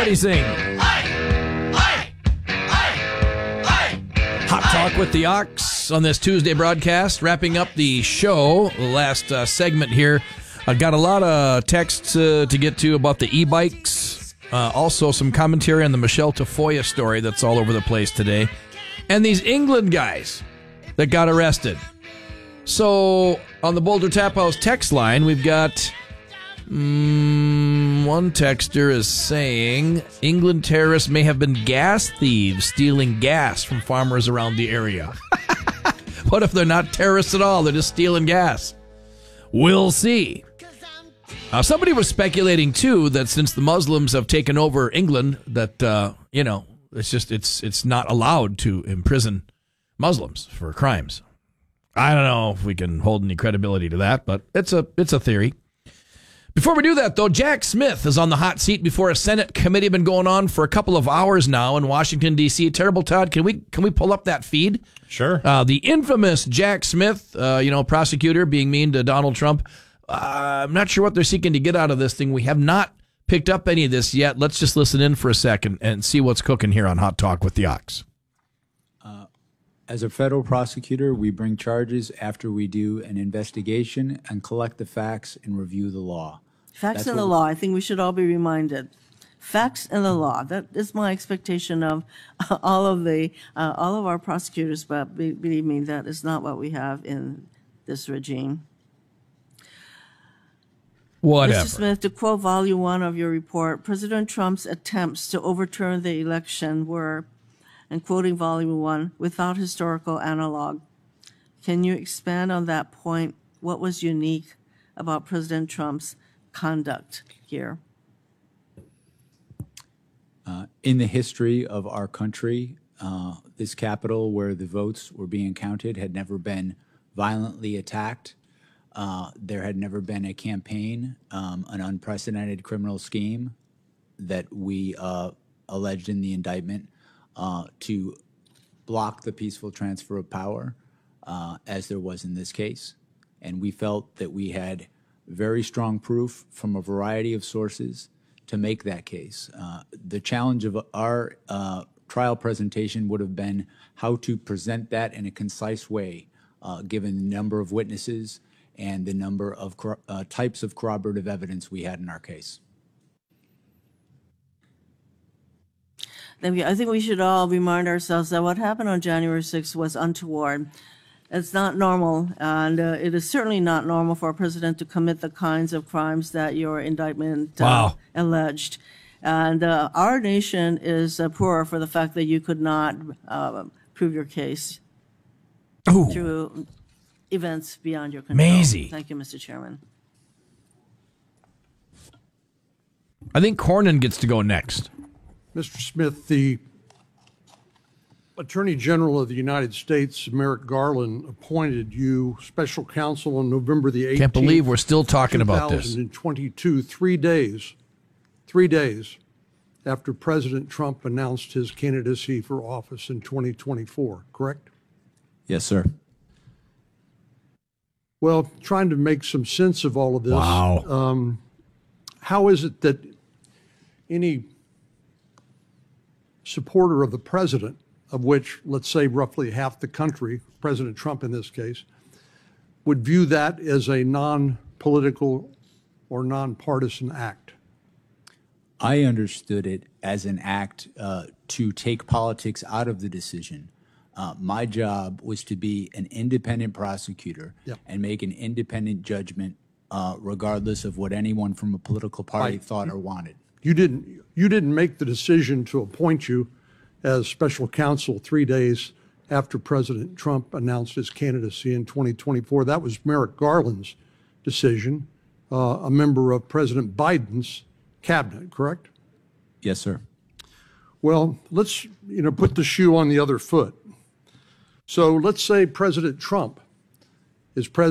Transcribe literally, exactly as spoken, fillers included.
Everybody sing. Hot Talk with the Ox on this Tuesday broadcast. Wrapping up the show, the last uh, segment here. I've got a lot of texts uh, to get to about the e-bikes. Uh, also, some commentary on the Michelle Tafoya story that's all over the place today. And these England guys that got arrested. So, on the Boulder Tap House text line, we've got... Mm, one texter is saying England terrorists may have been gas thieves stealing gas from farmers around the area. What if they're not terrorists at all? They're just stealing gas. We'll see. Uh, somebody was speculating, too, that since the Muslims have taken over England, that, uh, you know, it's just it's it's not allowed to imprison Muslims for crimes. I don't know if we can hold any credibility to that, but it's a it's a theory. Before we do that, though, Jack Smith is on the hot seat before a Senate committee been going on for a couple of hours now in Washington, D C. Terrible, Todd. Can we can we pull up that feed? Sure. Uh, the infamous Jack Smith, uh, you know, prosecutor being mean to Donald Trump. Uh, I'm not sure what they're seeking to get out of this thing. We have not picked up any of this yet. Let's just listen in for a second and see what's cooking here on Hot Talk with the Ox. Uh, as a federal prosecutor, we bring charges after we do an investigation and collect the facts and review the law. Facts and the law. I think we should all be reminded. Facts and the law. That is my expectation of all of the uh, all of our prosecutors. But be, believe me, that is not what we have in this regime. Whatever. Mister Smith, to quote volume one of your report, President Trump's attempts to overturn the election were, and quoting volume one, without historical analog. Can you expand on that point? What was unique about President Trump's conduct here? Uh, in the history of our country, uh, this Capitol, where the votes were being counted, had never been violently attacked. Uh, there had never been a campaign, um, an unprecedented criminal scheme that we uh, alleged in the indictment uh, to block the peaceful transfer of power, uh, as there was in this case. And we felt that we had very strong proof from a variety of sources to make that case. Uh, the challenge of our uh, trial presentation would have been how to present that in a concise way, uh, given the number of witnesses and the number of uh, types of corroborative evidence we had in our case. I think we should all remind ourselves that what happened on January sixth was untoward. It's not normal, and uh, it is certainly not normal for a president to commit the kinds of crimes that your indictment uh, wow. alleged. And uh, our nation is uh, poor for the fact that you could not uh, prove your case Ooh. through events beyond your control. Amazing. Thank you, Mister Chairman. I think Cornyn gets to go next. Mister Smith, the Attorney General of the United States, Merrick Garland, appointed you special counsel on November the eighteenth. Can't believe we're still talking about this. twenty twenty-two, three days, three days after President Trump announced his candidacy for office in twenty twenty-four, correct? Yes, sir. Well, trying to make some sense of all of this. Wow. Um, how is it that any supporter of the president, of which, let's say, roughly half the country, President Trump in this case, would view that as a non-political or non-partisan act? I understood it as an act uh, to take politics out of the decision. Uh, my job was to be an independent prosecutor Yep. and make an independent judgment, uh, regardless of what anyone from a political party Right. thought or wanted. You didn't, you didn't make the decision to appoint you as special counsel three days after President Trump announced his candidacy in twenty twenty-four. That was Merrick Garland's decision, uh, a member of President Biden's cabinet, correct? Yes, sir. Well, let's, you know, put the shoe on the other foot. So let's say President Trump is president.